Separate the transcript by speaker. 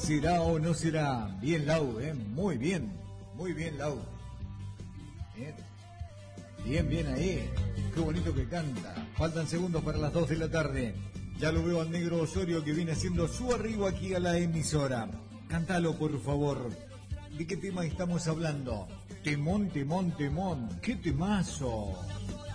Speaker 1: ¿Será o no será? Bien, Lau, muy bien. Muy bien, Lau. Bien, bien ahí. Qué bonito que canta. Faltan segundos para las 2 de la tarde. Ya lo veo al negro Osorio que viene haciendo su arribo aquí a la emisora. Cántalo, por favor. ¿De qué tema estamos hablando? Temón, temón, temón. ¡Qué temazo!